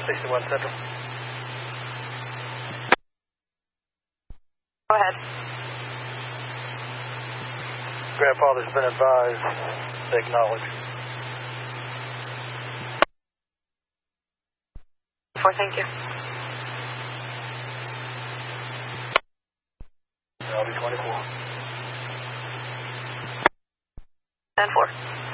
61 Central. Go ahead. Grandfather's been advised. Acknowledge. 4, thank you. I'll be 24. 10-4.